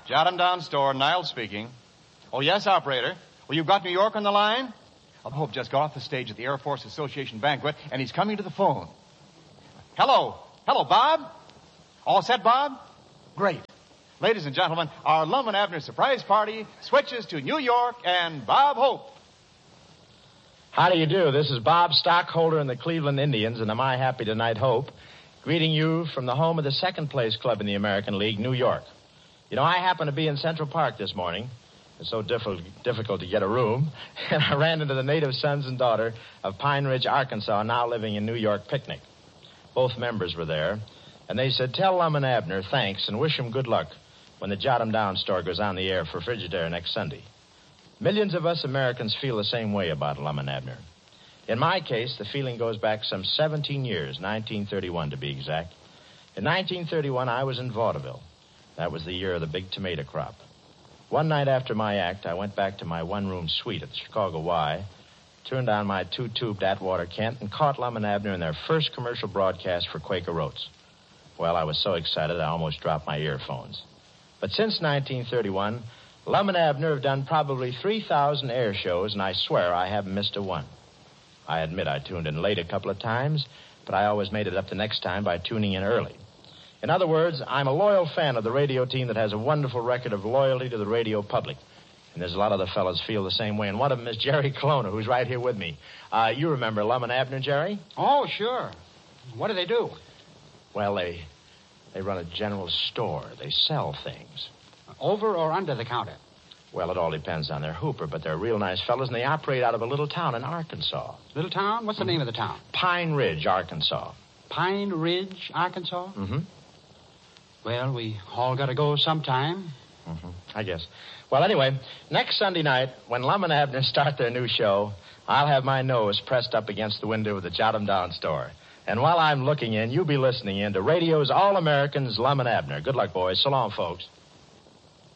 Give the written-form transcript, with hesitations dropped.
Jot 'em down store, Niles speaking. Oh, yes, operator. Well, you've got New York on the line? Well, Hope just got off the stage at the Air Force Association banquet, and he's coming to the phone. Hello. Hello, Bob. All set, Bob? Great. Ladies and gentlemen, our Lum and Abner surprise party switches to New York and Bob Hope. How do you do? This is Bob, stockholder in the Cleveland Indians, and Am I Happy Tonight Hope, greeting you from the home of the second-place club in the American League, New York. You know, I happened to be in Central Park this morning. It's so difficult to get a room, and I ran into the native sons and daughter of Pine Ridge, Arkansas, now living in New York, picnic. Both members were there, and they said, tell Lum and Abner thanks and wish them good luck when the Jot 'em Down store goes on the air for Frigidaire next Sunday. Millions of us Americans feel the same way about Lum and Abner. In my case, the feeling goes back some 17 years, 1931 to be exact. In 1931, I was in vaudeville. That was the year of the big tomato crop. One night after my act, I went back to my one-room suite at the Chicago Y, turned on my two-tubed Atwater Kent, and caught Lum and Abner in their first commercial broadcast for Quaker Oats. Well, I was so excited I almost dropped my earphones. But since 1931, Lum and Abner have done probably 3,000 air shows, and I swear I haven't missed a one. I admit I tuned in late a couple of times, but I always made it up the next time by tuning in early. In other words, I'm a loyal fan of the radio team that has a wonderful record of loyalty to the radio public. And there's a lot of the fellas feel the same way, and one of them is Jerry Colonna, who's right here with me. You remember Lum and Abner, Jerry? Oh, sure. What do they do? Well, they run a general store. They sell things. Over or under the counter? Well, it all depends on their hooper, but they're real nice fellas, and they operate out of a little town in Arkansas. Little town? What's the name of the town? Pine Ridge, Arkansas. Pine Ridge, Arkansas? Mm-hmm. Well, we all got to go sometime. Mm-hmm. I guess. Well, anyway, next Sunday night, when Lum and Abner start their new show, I'll have my nose pressed up against the window of the Jot 'em Down store. And while I'm looking in, you be listening in to radio's All-Americans, Lum and Abner. Good luck, boys. So long, folks.